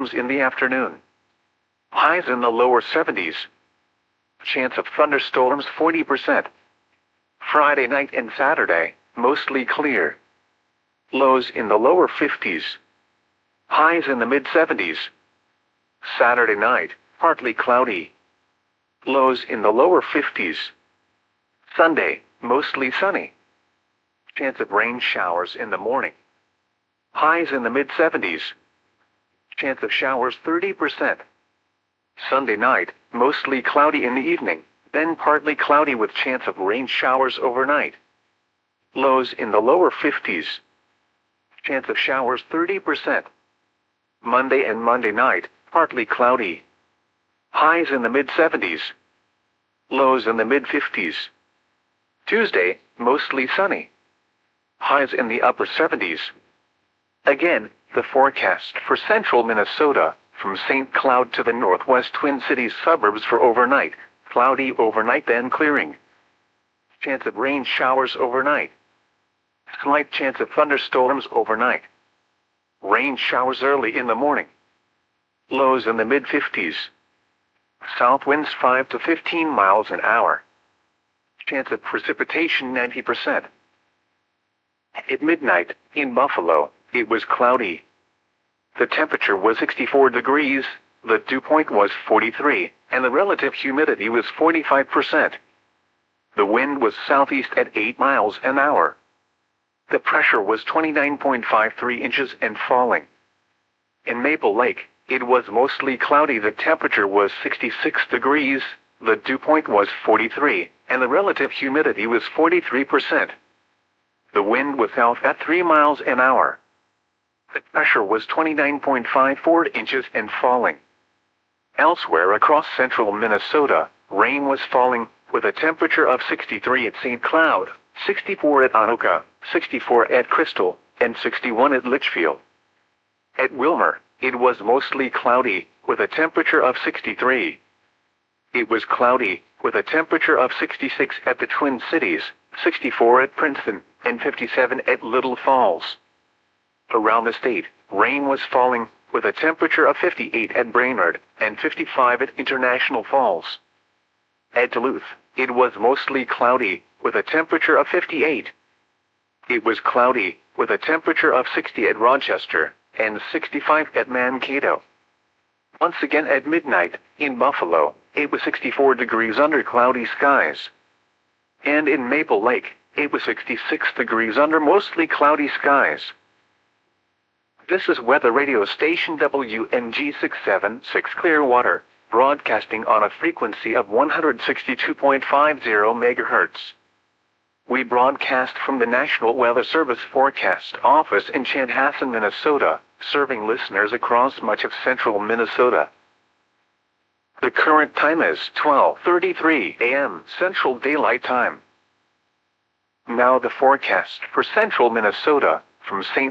thunderstorms in the afternoon. Highs in the lower 70s. Chance of thunderstorms 40%. Friday night and Saturday, mostly clear. Lows in the lower 50s. Highs in the mid-70s. Saturday night, partly cloudy. Lows in the lower 50s. Sunday, mostly sunny. Chance of rain showers in the morning. Highs in the mid-70s. Chance of showers 30%. Sunday night, mostly cloudy in the evening, then partly cloudy with chance of rain showers overnight. Lows in the lower 50s. Chance of showers 30%. Monday and Monday night, partly cloudy. Highs in the mid-70s. Lows in the mid-50s. Tuesday, mostly sunny. Highs in the upper 70s. Again, the forecast for central Minnesota, from St. Cloud to the northwest Twin Cities suburbs for overnight. Cloudy overnight, then clearing. Chance of rain showers overnight. Slight chance of thunderstorms overnight. Rain showers early in the morning. Lows in the mid-50s. South winds 5 to 15 miles an hour. Chance of precipitation 90%. At midnight, in Buffalo, it was cloudy. The temperature was 64 degrees, the dew point was 43, and the relative humidity was 45%. The wind was southeast at 8 miles an hour. The pressure was 29.53 inches and falling. In Maple Lake, it was mostly cloudy. The temperature was 66 degrees, the dew point was 43, and the relative humidity was 43%. The wind was south at 3 miles an hour. The pressure was 29.54 inches and falling. Elsewhere across central Minnesota, rain was falling, with a temperature of 63 at St. Cloud, 64 at Anoka, 64 at Crystal, and 61 at Litchfield. At Wilmer, it was mostly cloudy, with a temperature of 63. It was cloudy, with a temperature of 66 at the Twin Cities, 64 at Princeton, and 57 at Little Falls. Around the state, rain was falling, with a temperature of 58 at Brainerd, and 55 at International Falls. At Duluth, it was mostly cloudy, with a temperature of 58. It was cloudy, with a temperature of 60 at Rochester, and 65 at Mankato. Once again at midnight, in Buffalo, it was 64 degrees under cloudy skies. And in Maple Lake, it was 66 degrees under mostly cloudy skies. This is weather radio station WNG 676 Clearwater, broadcasting on a frequency of 162.50 MHz. We broadcast from the National Weather Service Forecast Office in Chanhassen, Minnesota, serving listeners across much of central Minnesota. The current time is 12:33 a.m. Central Daylight Time. Now the forecast for central Minnesota, from St.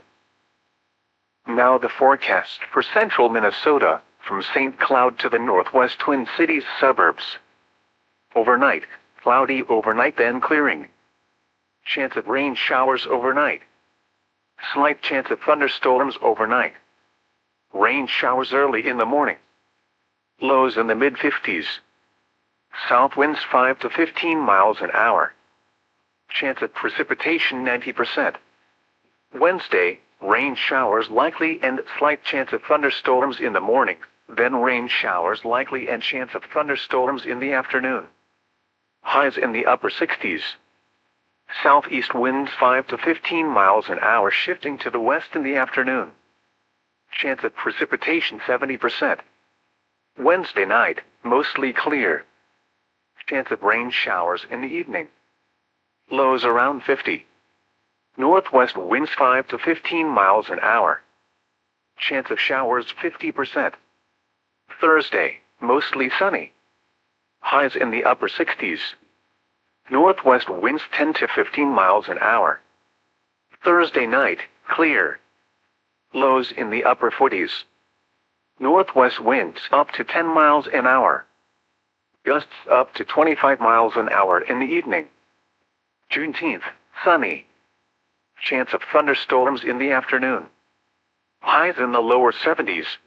Cloud to the northwest Twin Cities suburbs. Overnight, cloudy overnight, then clearing. Chance of rain showers overnight. Slight chance of thunderstorms overnight. Rain showers early in the morning. Lows in the mid-50s. South winds 5 to 15 miles an hour. Chance of precipitation 90%. Wednesday, rain showers likely and slight chance of thunderstorms in the morning, then rain showers likely and chance of thunderstorms in the afternoon. Highs in the upper 60s. Southeast winds 5 to 15 miles an hour, shifting to the west in the afternoon. Chance of precipitation 70%. Wednesday night, mostly clear. Chance of rain showers in the evening. Lows around 50. Northwest winds 5 to 15 miles an hour. Chance of showers 50%. Thursday, mostly sunny. Highs in the upper 60s. Northwest winds 10 to 15 miles an hour. Thursday night, clear. Lows in the upper 40s. Northwest winds up to 10 miles an hour. Gusts up to 25 miles an hour in the evening. Juneteenth, sunny. Chance of thunderstorms in the afternoon. Highs in the lower 70s.